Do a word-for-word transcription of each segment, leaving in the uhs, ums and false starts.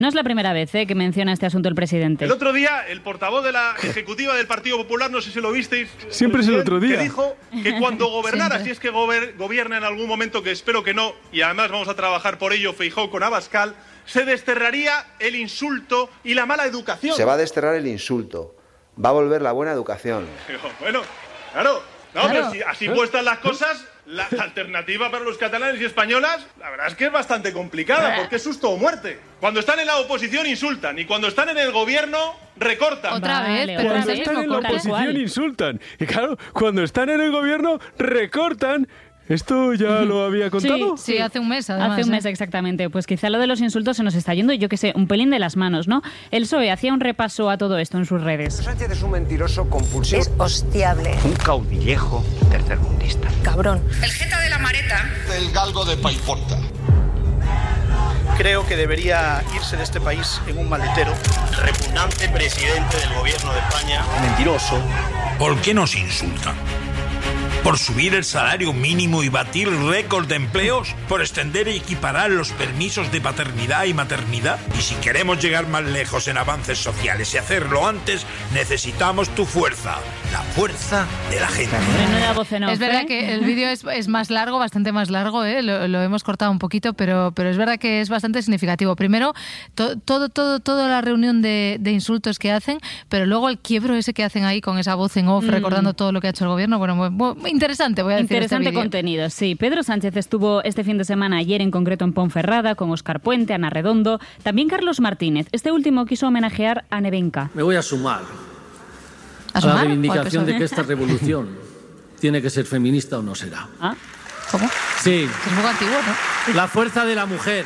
No es la primera vez ¿eh? que menciona este asunto el presidente. El otro día, el portavoz de la ejecutiva del Partido Popular, no sé si lo visteis, siempre es el otro día, que dijo que cuando gobernara, si es que gober, gobierna en algún momento, que espero que no, y además vamos a trabajar por ello, Feijóo con Abascal, se desterraría el insulto y la mala educación. Se va a desterrar el insulto, va a volver la buena educación. Bueno, claro, no, claro. pero si así puestas las cosas, la alternativa para los catalanes y españolas, la verdad es que es bastante complicada, porque es susto o muerte. Cuando están en la oposición insultan, y cuando están en el gobierno recortan. Otra Vale, vez, pero Cuando es están en la mismo, oposición insultan. Y claro, cuando están en el gobierno recortan. ¿Esto ya lo había contado? Sí, hace un mes además. Hace un ¿eh? mes exactamente. Pues quizá lo de los insultos se nos está yendo, yo que sé, un pelín de las manos, ¿no? El P S O E hacía un repaso a todo esto en sus redes. Sánchez es un mentiroso compulsivo. Es hostiable. Un caudillejo tercermundista. Cabrón. El jeta de la mareta. El galgo de Paiporta. Creo que debería irse de este país en un maletero. Repugnante presidente del gobierno de España. Mentiroso. ¿Por qué nos insultan? ¿Por subir el salario mínimo y batir récord de empleos? ¿Por extender y equiparar los permisos de paternidad y maternidad? Y si queremos llegar más lejos en avances sociales y hacerlo antes, necesitamos tu fuerza, la fuerza de la gente. Menuda voz en off, Es verdad ¿eh? que el vídeo es, es más largo, bastante más largo, ¿eh? lo, lo hemos cortado un poquito, pero, pero es verdad que es bastante significativo. Primero, to, todo, todo, toda la reunión de, de insultos que hacen, pero luego el quiebro ese que hacen ahí con esa voz en off, mm. recordando todo lo que ha hecho el gobierno. Bueno, muy, muy interesante, voy a decir. Interesante este contenido, sí. Pedro Sánchez estuvo este fin de semana, ayer en concreto en Ponferrada, con Óscar Puente, Ana Redondo, también Carlos Martínez. Este último quiso homenajear a Nevenka. Me voy a sumar a, a sumar? la reivindicación de que esta revolución tiene que ser feminista o no será. ¿Ah? ¿Cómo? Sí. Es un poco antiguo, ¿no? La fuerza de la mujer.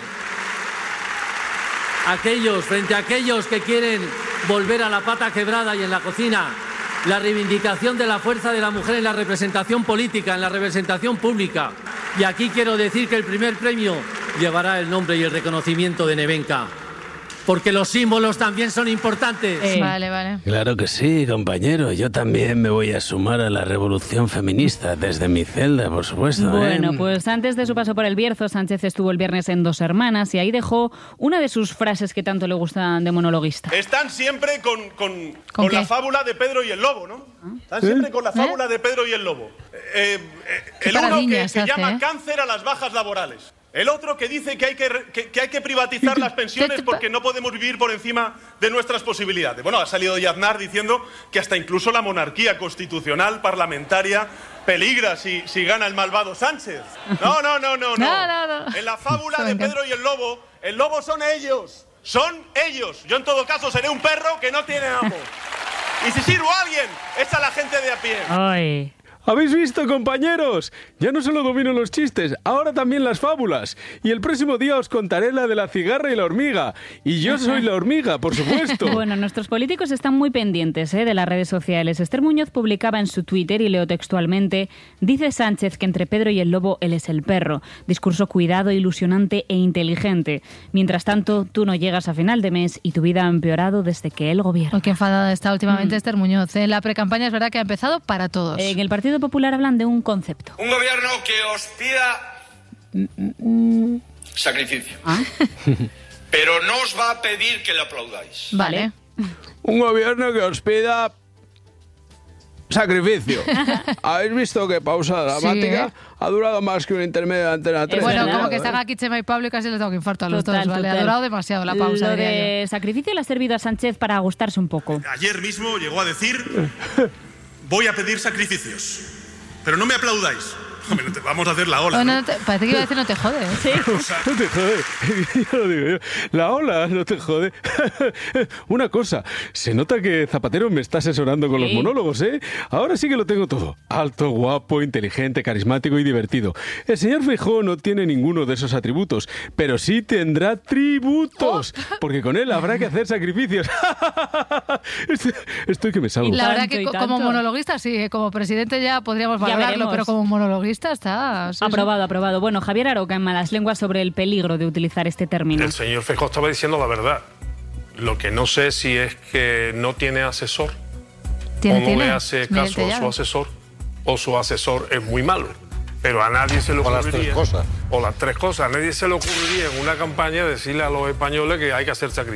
Aquellos, frente a aquellos que quieren volver a la pata quebrada y en la cocina, la reivindicación de la fuerza de la mujer en la representación política, en la representación pública. Y aquí quiero decir que el primer premio llevará el nombre y el reconocimiento de Nevenka, porque los símbolos también son importantes. Eh. Vale, vale. Claro que sí, compañero. Yo también me voy a sumar a la revolución feminista desde mi celda, por supuesto. Bueno, ¿eh? pues antes de su paso por el Bierzo, Sánchez estuvo el viernes en Dos Hermanas y ahí dejó una de sus frases que tanto le gustan de monologuista. Están siempre con, con, ¿Con con qué? la fábula de Pedro y el lobo, ¿no? Están ¿Eh? siempre con la ¿Eh? fábula de Pedro y el lobo. Eh, eh, Qué el uno que, paradiñas que hace, llama ¿eh? cáncer a las bajas laborales. El otro que dice que hay que, que, que hay que privatizar las pensiones porque no podemos vivir por encima de nuestras posibilidades. Bueno, ha salido Aznar diciendo que hasta incluso la monarquía constitucional parlamentaria peligra si, si gana el malvado Sánchez. No, no, no, no, no. No, no, no. En la fábula de Pedro y el lobo, el lobo son ellos. Son ellos. Yo en todo caso seré un perro que no tiene amo. Y si sirvo a alguien, es a la gente de a pie. Ay. ¿Habéis visto, compañeros? Ya no solo domino los chistes, ahora también las fábulas. Y el próximo día os contaré la de la cigarra y la hormiga. Y yo soy la hormiga, por supuesto. Bueno, nuestros políticos están muy pendientes ¿eh? de las redes sociales. Esther Muñoz publicaba en su Twitter, y leo textualmente, dice Sánchez que entre Pedro y el lobo él es el perro. Discurso cuidado, ilusionante e inteligente. Mientras tanto, tú no llegas a final de mes y tu vida ha empeorado desde que él gobierna. Oh, qué enfadada está últimamente Mm. Esther Muñoz. ¿eh? La precampaña es verdad que ha empezado para todos. En el Partido Popular hablan de un concepto. Un gobierno que os pida sacrificio. ¿Ah? Pero no os va a pedir que le aplaudáis. Vale. Un gobierno que os pida sacrificio. ¿Habéis visto que pausa dramática? Sí, ¿eh? Ha durado más que un intermedio de Antena tres. Bueno, ¿verdad? como que están aquí Chema y Pablo y casi les da un infarto a los Total, dos, ¿vale? total. Ha durado demasiado la pausa. Lo diría de yo. sacrificio le ha servido a Sánchez para gustarse un poco. Ayer mismo llegó a decir, voy a pedir sacrificios, pero no me aplaudáis. Hombre, no te- vamos a hacer la ola, Bueno, ¿no? no te- parece que iba a decir no te jode. ¿eh? Sí. No te jode, ya lo digo yo. La ola no te jode. Una cosa, se nota que Zapatero me está asesorando con los Sí. monólogos, ¿eh? Ahora sí que lo tengo todo. Alto, guapo, inteligente, carismático y divertido. El señor Feijóo no tiene ninguno de esos atributos, pero sí tendrá tributos, porque con él habrá que hacer sacrificios. Estoy, estoy que me salgo. La verdad tanto, que y co- tanto. como monologuista sí, ¿eh? Como presidente ya podríamos Ya valorarlo, veremos. pero como monologuista está... sí, sí. Aprobado, aprobado. Bueno, Javier Aroca en Malas Lenguas sobre el peligro de utilizar este término. El señor Feijóo estaba diciendo la verdad. Lo que no sé si es que no tiene asesor, ¿Tiene, o no tiene? le hace Miguel caso a su Tellado. asesor, o su asesor es muy malo. Pero a nadie se le O las ocurriría, tres cosas. o las tres cosas. A nadie se le ocurriría en una campaña decirle a los españoles que hay que hacer sacrificios.